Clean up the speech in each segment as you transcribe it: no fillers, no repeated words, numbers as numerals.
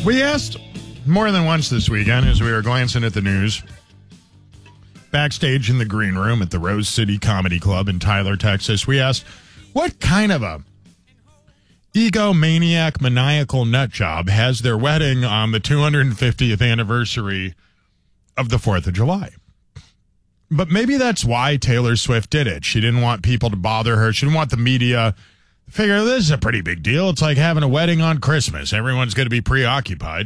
We asked more than once this weekend as we were glancing at the news, backstage in the green room at the Rose City Comedy Club in Tyler, Texas, we asked, what kind of a egomaniac, maniacal nut job has their wedding on the 250th anniversary of the 4th of July? But maybe that's why Taylor Swift did it. She didn't want people to bother her. She didn't want the media to figure this is a pretty big deal. It's like having a wedding on Christmas. Everyone's going to be preoccupied.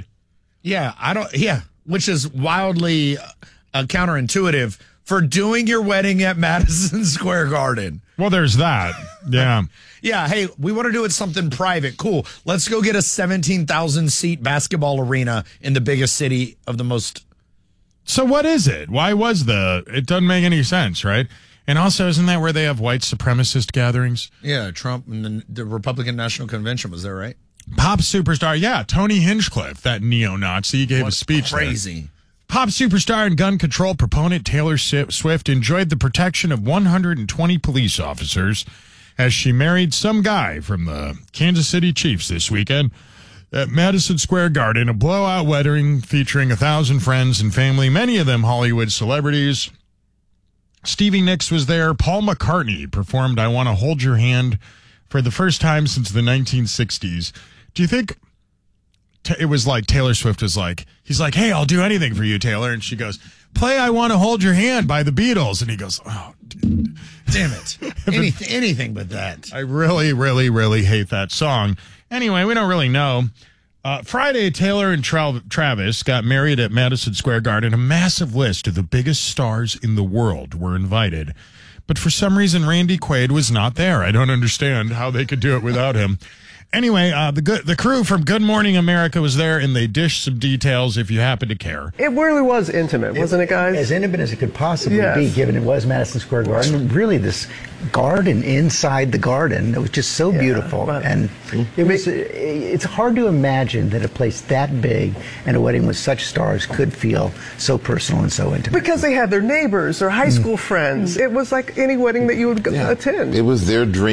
Yeah, which is wildly counterintuitive for doing your wedding at Madison Square Garden. Well, there's that. Yeah. Yeah, hey, we want to do it something private. Cool. Let's go get a 17,000 seat basketball arena in the biggest city of the most. So what is it? Why was it doesn't make any sense, right? And also, isn't that where they have white supremacist gatherings? Yeah, Trump and the Republican National Convention was there, right? Pop superstar, yeah, Tony Hinchcliffe, that neo-Nazi, gave a speech crazy. There. Pop superstar and gun control proponent Taylor Swift enjoyed the protection of 120 police officers as she married some guy from the Kansas City Chiefs this weekend at Madison Square Garden, a blowout wedding featuring 1,000 friends and family, many of them Hollywood celebrities. Stevie Nicks was there. Paul McCartney performed I Want to Hold Your Hand for the first time since the 1960s. Do you think it was like Taylor Swift was like, he's like, hey, I'll do anything for you, Taylor. And she goes, play I Want to Hold Your Hand by the Beatles. And he goes, oh, dude. Damn it. Anything but that. I really, really, really hate that song. Anyway, we don't really know. Friday, Taylor and Travis got married at Madison Square Garden. A massive list of the biggest stars in the world were invited. But for some reason, Randy Quaid was not there. I don't understand how they could do it without him. Anyway, the crew from Good Morning America was there, and they dished some details if you happen to care. It really was intimate, wasn't it, guys? As intimate as it could possibly be, given it was Madison Square Garden. And really, this garden inside the garden, it was just so beautiful. And it's hard to imagine that a place that big and a wedding with such stars could feel so personal and so intimate. Because they had their neighbors or high school friends. It was like any wedding that you would attend. It was their dream.